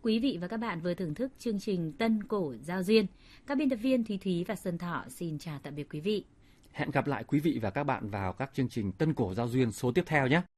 Quý vị và các bạn vừa thưởng thức chương trình Tân Cổ Giao Duyên. Các biên tập viên Thúy Thúy và Xuân Thọ xin chào tạm biệt quý vị. Hẹn gặp lại quý vị và các bạn vào các chương trình Tân Cổ Giao Duyên số tiếp theo nhé.